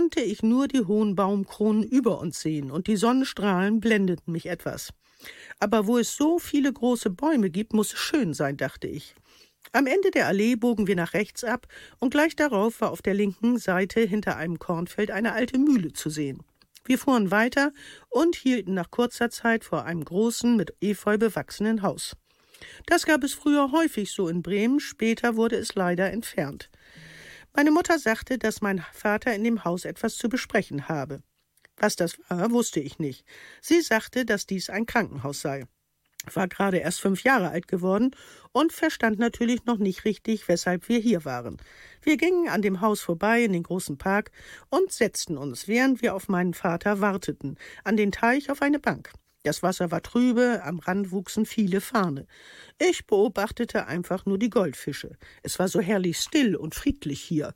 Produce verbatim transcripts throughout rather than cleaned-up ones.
konnte ich nur die hohen Baumkronen über uns sehen und die Sonnenstrahlen blendeten mich etwas. Aber wo es so viele große Bäume gibt, muss es schön sein, dachte ich. Am Ende der Allee bogen wir nach rechts ab und gleich darauf war auf der linken Seite hinter einem Kornfeld eine alte Mühle zu sehen. Wir fuhren weiter und hielten nach kurzer Zeit vor einem großen, mit Efeu bewachsenen Haus. Das gab es früher häufig so in Bremen, später wurde es leider entfernt. Meine Mutter sagte, dass mein Vater in dem Haus etwas zu besprechen habe. Was das war, wusste ich nicht. Sie sagte, dass dies ein Krankenhaus sei. War gerade erst fünf Jahre alt geworden und verstand natürlich noch nicht richtig, weshalb wir hier waren. Wir gingen an dem Haus vorbei in den großen Park und setzten uns, während wir auf meinen Vater warteten, an den Teich auf eine Bank. Das Wasser war trübe, am Rand wuchsen viele Farne. Ich beobachtete einfach nur die Goldfische. Es war so herrlich still und friedlich hier.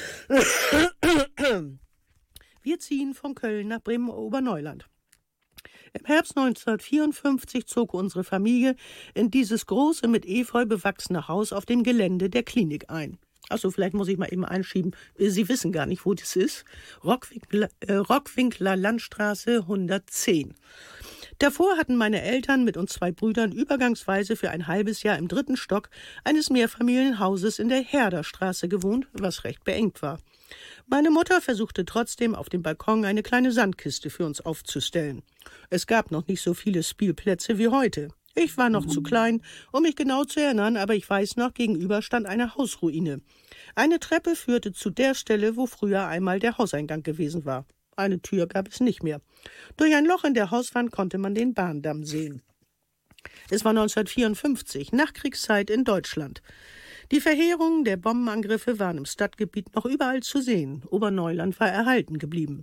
Wir ziehen von Köln nach Bremen-Oberneuland. Im Herbst neunzehnhundertvierundfünfzig zog unsere Familie in dieses große, mit Efeu bewachsene Haus auf dem Gelände der Klinik ein. Achso, vielleicht muss ich mal eben einschieben, Sie wissen gar nicht, wo das ist. Rockwinkler, äh, Rockwinkler Landstraße hundertzehn. Davor hatten meine Eltern mit uns zwei Brüdern übergangsweise für ein halbes Jahr im dritten Stock eines Mehrfamilienhauses in der Herderstraße gewohnt, was recht beengt war. Meine Mutter versuchte trotzdem auf dem Balkon eine kleine Sandkiste für uns aufzustellen. Es gab noch nicht so viele Spielplätze wie heute. Ich war noch zu klein, um mich genau zu erinnern, aber ich weiß noch, gegenüber stand eine Hausruine. Eine Treppe führte zu der Stelle, wo früher einmal der Hauseingang gewesen war. Eine Tür gab es nicht mehr. Durch ein Loch in der Hauswand konnte man den Bahndamm sehen. Es war neunzehnhundertvierundfünfzig, Nachkriegszeit in Deutschland. Die Verheerungen der Bombenangriffe waren im Stadtgebiet noch überall zu sehen. Oberneuland war erhalten geblieben.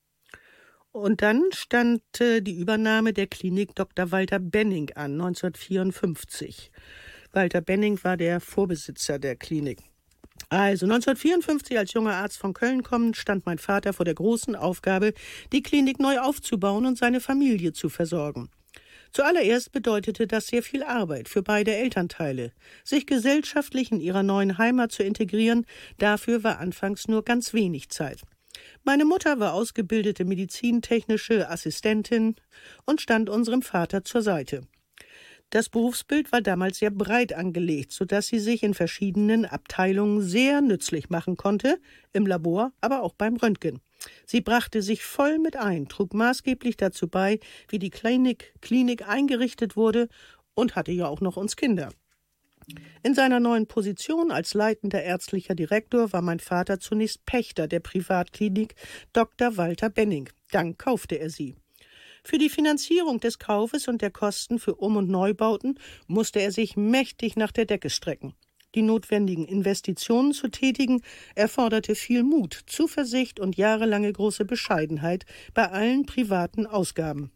Und dann stand äh, die Übernahme der Klinik Doktor Walter Benning an, neunzehnhundertvierundfünfzig. Walter Benning war der Vorbesitzer der Klinik. Also neunzehnhundertvierundfünfzig, als junger Arzt von Köln kommend, stand mein Vater vor der großen Aufgabe, die Klinik neu aufzubauen und seine Familie zu versorgen. Zuallererst bedeutete das sehr viel Arbeit für beide Elternteile. Sich gesellschaftlich in ihrer neuen Heimat zu integrieren, dafür war anfangs nur ganz wenig Zeit. Meine Mutter war ausgebildete medizintechnische Assistentin und stand unserem Vater zur Seite. Das Berufsbild war damals sehr breit angelegt, sodass sie sich in verschiedenen Abteilungen sehr nützlich machen konnte, im Labor, aber auch beim Röntgen. Sie brachte sich voll mit ein, trug maßgeblich dazu bei, wie die Klinik, Klinik eingerichtet wurde und hatte ja auch noch uns Kinder. In seiner neuen Position als leitender ärztlicher Direktor war mein Vater zunächst Pächter der Privatklinik Doktor Walter Benning. Dann kaufte er sie. Für die Finanzierung des Kaufes und der Kosten für Um- und Neubauten musste er sich mächtig nach der Decke strecken. Die notwendigen Investitionen zu tätigen, erforderte viel Mut, Zuversicht und jahrelange große Bescheidenheit bei allen privaten Ausgaben.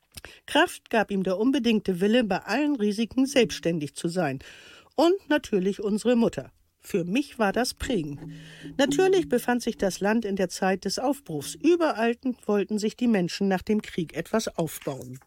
Kraft gab ihm der unbedingte Wille, bei allen Risiken selbstständig zu sein. Und natürlich unsere Mutter. Für mich war das prägend. Natürlich befand sich das Land in der Zeit des Aufbruchs. Überall wollten sich die Menschen nach dem Krieg etwas aufbauen.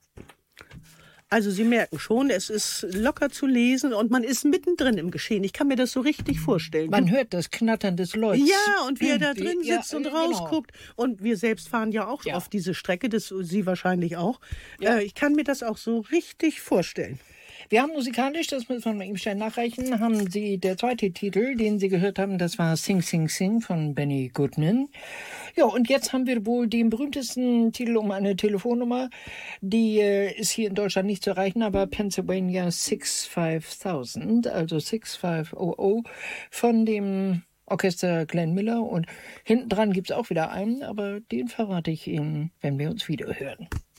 Also Sie merken schon, es ist locker zu lesen und man ist mittendrin im Geschehen. Ich kann mir das so richtig vorstellen. Man hört das Knattern des Leuchts. Ja, und wie er da drin sitzt ja, und genau. rausguckt. Und wir selbst fahren ja auch ja. auf diese Strecke, das Sie wahrscheinlich auch. Ja. Äh, ich kann mir das auch so richtig vorstellen. Wir haben musikalisch, das muss man ihm schnell nachreichen, haben Sie, der zweite Titel, den Sie gehört haben, das war Sing, Sing, Sing von Benny Goodman. Ja, und jetzt haben wir wohl den berühmtesten Titel um eine Telefonnummer, die äh, ist hier in Deutschland nicht zu erreichen, aber Pennsylvania six five thousand, also six five hundred von dem Orchester Glenn Miller. Und hinten dran gibt's auch wieder einen, aber den verrate ich Ihnen, wenn wir uns wieder hören.